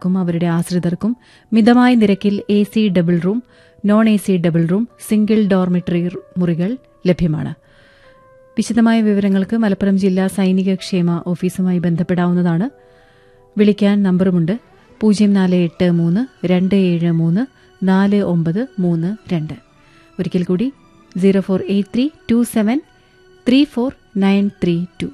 യാത്രക്കാർക്കും അവരുടെ ആശ്രിതർക്കും മിതമായ നിരക്കിൽ AC double room, non AC double room, single dormitory മുറികൾ ലഭ്യമാണ്. വിശദമായ വിവരങ്ങൾക്ക് മലപ്പുറം ജില്ലാ സൈനിക ക്ഷേമ ഓഫീസുമായി ബന്ധപ്പെടാവുന്നതാണ്. വിളിക്കാൻ നമ്പറുമുണ്ട് 0483-273-4932. ഒരിക്കൽ കൂടി 0483273492.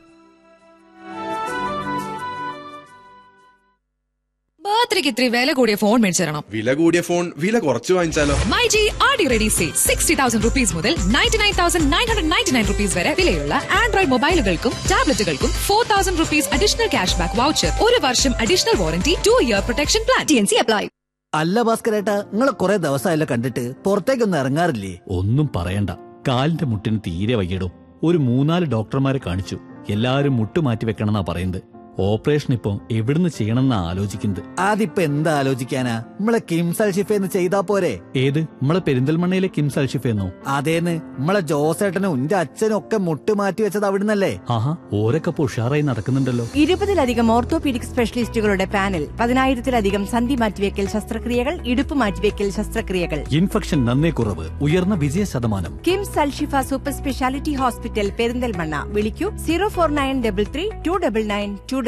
ബർത്ത്ഡേക്ക് ഇത്തിരി വില കൂടിയ ഫോൺ മേടിച്ചു തരണം. വില കൂടിയ ഫോൺ വില കുറച്ച് വാങ്ങിച്ചാലോ? മൈജി ആടി റെഡി സെയിൽ 60,000 rupees മുതൽ 99,999 rupees വരെ വിലയുള്ള Android മൊബൈലുകൾക്കും ടാബ്ലറ്റുകൾക്കും 4,000 rupees additional cash back voucher, 1 വർഷം additional warranty, 2-year protection plan. TNC apply. അല്ല ഭാസ്കരേട്ടാ, നിങ്ങളെ കുറെ ദിവസമായല്ലോ കണ്ടിട്ട്, പുറത്തേക്കൊന്നും ഇറങ്ങാറില്ലേ? ഒന്നും പറയണ്ട, കാലിന്റെ മുട്ടിന് തീരെ വയ്യടും. ഒരു 3-4 ഡോക്ടർമാരെ കാണിച്ചു. എല്ലാരും മുട്ട് മാറ്റി വെക്കണമെന്നാ പറയുന്നത്. ഓപ്പറേഷൻ ഇപ്പൊ എവിടുന്ന് ചെയ്യണമെന്നാ ആലോചിക്കുന്നത്. അതിപ്പോ എന്താ ആലോചിക്കാനാ, നമ്മളെ കിംസ് അൽഷിഫേന്ന് ചെയ്താ പോരെ? ഏത്, നമ്മളെ പെരിന്തൽമണ്ണയിലെ കിംസ് അൽഷിഫേന്നോ? അതേന്ന്, നമ്മളെ ജോസേട്ടനും എന്റെ അച്ഛനും ഒക്കെ മുട്ട് മാറ്റി വെച്ചത് അവിടുന്നല്ലേ? ആഹാ, ഓരൊക്കെ ഉഷാറായി നടക്കുന്നുണ്ടല്ലോ. 20-ലധികം ഓർത്തോപീഡിക് സ്പെഷ്യലിസ്റ്റുകളുടെ പാനൽ, 10,000-ലധികം സന്ധി മാറ്റിവെക്കൽ ശസ്ത്രക്രിയകൾ, ഇടുപ്പ് മാറ്റിവെക്കൽ ശസ്ത്രക്രിയകൾ. ഇൻഫെക്ഷൻ നന്നേ കുറവ്, ഉയർന്ന വിജയ ശതമാനം. KIMS Alshifa super speciality hospital, Perinthalmanna. വിളിക്കൂ 04933299.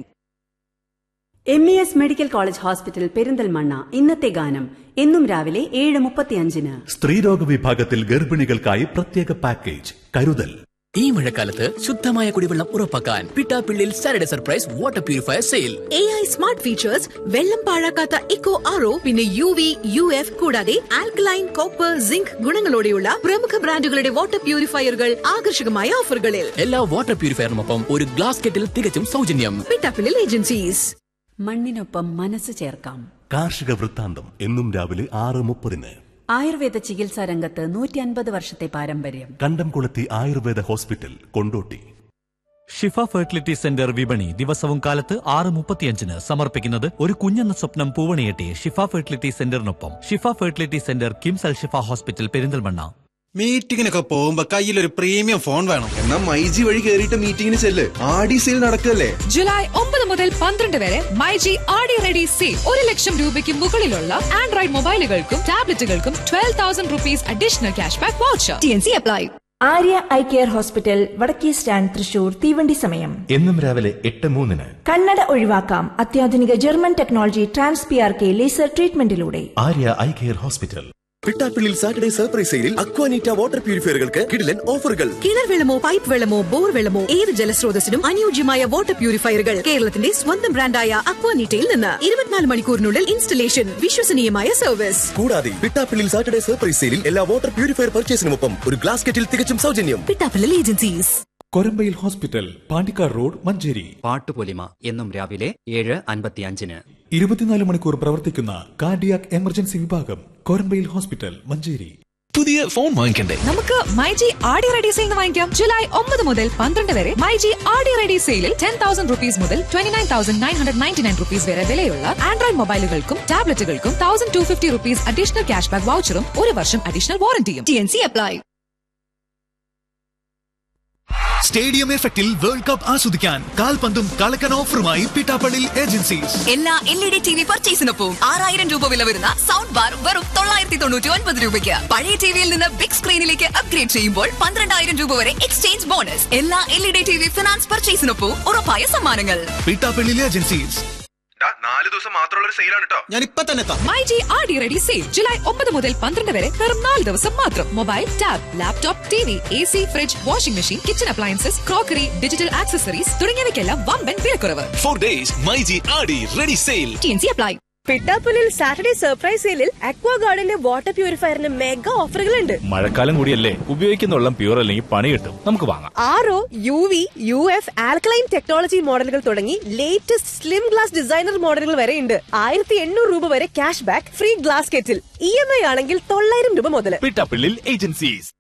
MES medical college hospital, Perinthalmanna. ഇന്നത്തെ ഗാനം എന്നും രാവിലെ 7:35. സ്ത്രീരോഗ വിഭാഗത്തിൽ ഗർഭിണികൾക്കായി പ്രത്യേക പാക്കേജ് കരുതൽ. ഈ മഴക്കാലത്ത് ശുദ്ധമായ കുടിവെള്ളം ഉറപ്പാക്കാൻ Pittappillil Saturday surprise water purifier sale. AI smart features, വെള്ളം പാഴാക്കാത്ത ഇക്കോ RO, പിന്നെ UV, UF കൂടാതെ ആൽക്കലൈൻ, കോപ്പർ, സിങ്ക് ഗുണങ്ങളോടെയുള്ള പ്രമുഖ ബ്രാൻഡുകളുടെ വാട്ടർ പ്യൂരിഫയറുകൾ ആകർഷകമായ ഓഫറുകളിൽ. എല്ലാ വാട്ടർ പ്യൂരിഫയറിനൊപ്പം ഒരു ഗ്ലാസ് കെറ്റിൽ തികച്ചും സൗജന്യം. പിട്ടാപ്പിള്ളിൽ ഏജൻസീസ്. മണ്ണിനൊപ്പം മനസ്സ് ചേർക്കാം. കാർഷിക വൃത്താന്തം എന്നും രാവിലെ 6:30. ആയുർവേദ ചികിത്സാ രംഗത്ത് 150 വർഷത്തെ പാരമ്പര്യം. കണ്ടംകുളത്തി ആയുർവേദ ഹോസ്പിറ്റൽ, കൊണ്ടോട്ടി. ഷിഫ ഫെർട്ടിലിറ്റി സെന്റർ വിപണി ദിവസവും കാലത്ത് 6:35 സമർപ്പിക്കുന്നത് ഒരു കുഞ്ഞെന്ന സ്വപ്നം പൂവണിയെട്ടി ഷിഫ ഫെർട്ടിലിറ്റി സെന്ററിനൊപ്പം. ഷിഫ fertility centre, KIMS Alshifa hospital, Perinthalmanna. മീറ്റിങ്ങിനൊക്കെ പോകുമ്പോ കയ്യിലൊരു പ്രീമിയം ഫോൺ വേണം. എന്നാ മൈജി വഴി കേറിയിട്ട് മീറ്റിംഗിന് ചെല്ല്. ആടി സെയിൽ നടക്കല്ലേ? ജൂലൈ 9 മുതൽ 12 വരെ മൈജി ആടി റെഡി സെയിൽ. 1 ലക്ഷം രൂപയ്ക്ക് മുകളിലുള്ള Android മൊബൈലുകൾക്കും ടാബ്ലറ്റുകൾക്കും 12,000 rupees additional cash back voucher. TNC apply. Arya eye care hospital, വടക്കേ സ്റ്റാൻഡ്, തൃശൂർ. തീവണ്ടി സമയം എന്നും രാവിലെ 8:03. കണ്ണട ഒഴിവാക്കാം അത്യാധുനിക German technology TransPRK laser ട്രീറ്റ്മെന്റിലൂടെ. Arya eye care hospital. Pittappillil Saturday surprise സെയിലിൽ അക്വാനീറ്റ വാട്ടർ പ്യൂരിഫയറുകൾക്ക് കിടിലൻ ഓഫറുകൾ. കിണർ വെള്ളമോ പൈപ്പ് വെള്ളമോ ബോർ വെള്ളമോ ഏത് ജലസ്രോതസ്സിനും അനുയോജ്യമായ വാട്ടർ പ്യൂരിഫയറുകൾ കേരളത്തിന്റെ സ്വന്തം ബ്രാൻഡായ അക്വാനീറ്റയിൽ നിന്ന് 24 മണിക്കൂറിനുള്ളിൽ ഇൻസ്റ്റലേഷൻ, വിശ്വസനീയമായ സർവീസ്. കൂടാതെ പിട്ടാപ്പിള്ളിൽ സാറ്റർഡേ സർപ്രൈസ് സെയിലിൽ എല്ലാ വാട്ടർ പ്യൂരിഫയർ പർച്ചേസിനുമൊപ്പം ഒരു ഗ്ലാസ് കെറ്റിൽ തികച്ചും സൗജന്യം. Pittappillil agencies. Korambayil hospital, Pandikkad road, Manjeri. Pattupolima എന്നും രാവിലെ 7:55. 24 മണിക്കൂർ പ്രവർത്തിക്കുന്ന കാർഡിയാക് എമർജൻസി വിഭാഗം, കൊരമ്പയിൽ ഹോസ്പിറ്റൽ, മഞ്ചേരി. പുതിയ ഫോൺ വാങ്ങിക്കണ്ടേ? നമുക്ക് മൈജി ആടി റെഡി സെയിൽ വാങ്ങിക്കാം. ജൂലൈ 9 മുതൽ 12 വരെ മൈജി ആടി റെഡി സെയിലിൽ 10,000 rupees മുതൽ 29,999 rupees വരെ വിലയുള്ള Android മൊബൈലുകൾക്കും ടാബ്ലറ്റുകൾക്കും 1,250 rupees additional cash back വൗച്ചറും 1 വർഷം അഡീഷണൽ വാറന്റിയും. TNC apply. സ്റ്റേഡിയം എഫക്റ്റിൽ വേൾഡ് കപ്പ് ആസ്വദിക്കാൻ കാൽപന്തും കളക്കൻ ഓഫറുമായി പിട്ടാപ്പള്ളി ഏജൻസീസ്. എല്ലാ LED TV പർച്ചേസിനൊപ്പം 6,000 രൂപ വില വരുന്ന സൗണ്ട് ബാർ വെറും 999 രൂപയ്ക്ക്. പഴയ ടിവിയിൽ നിന്ന് ബിഗ് സ്ക്രീനിലേക്ക് അപ്ഗ്രേഡ് ചെയ്യുമ്പോൾ 12,000 രൂപ വരെ എക്സ്ചേഞ്ച് ബോണസ്. എല്ലാ LED TV ഫിനാൻസ് പർച്ചേസിനൊപ്പം ഉറപ്പായ സമ്മാനങ്ങൾ. പിട്ടാപ്പള്ളി ഏജൻസീസ്. 4 ദിവസം മാത്രമുള്ള സെയിലാണ് കേട്ടോ. ഞാൻ ഇപ്പൊ തന്നെ മൈജി ആടി റെഡി സെയിൽ ജൂലൈ 9 മുതൽ 12 വരെ വെറും 4 ദിവസം മാത്രം. Mobile, tab, laptop, TV, AC, fridge, washing machine, kitchen appliances, crockery, digital accessories തുടങ്ങിയവയ്ക്കെല്ലാം വമ്പൻ വിലക്കുറവ്. 4 days മൈജി ആടി ready sale. TNC apply. പിട്ടാപ്പുലിൽ Saturday surprise സെയിലിൽ അക്വാ ഗാർഡന്റെ വാട്ടർ പ്യൂരിഫയറിന് മെഗാ ഓഫറുകളുണ്ട്. മഴക്കാലം കൂടിയല്ലേ, ഉപയോഗിക്കുന്ന വെള്ളം പ്യൂർ അല്ലെങ്കിൽ പണി കിട്ടും. നമുക്ക് വാങ്ങാം. RO, UV, UF, alkaline technology മോഡലുകൾ തുടങ്ങി ലേറ്റസ്റ്റ് സ്ലിം ഗ്ലാസ് ഡിസൈനർ മോഡലുകൾ വരെ ഉണ്ട്. 1,800 രൂപ വരെ cash back, free glass kettle. EMI ആണെങ്കിൽ 900 രൂപ മുതൽ. പിട്ടാപ്പള്ളിൽ ഏജൻസീസ്.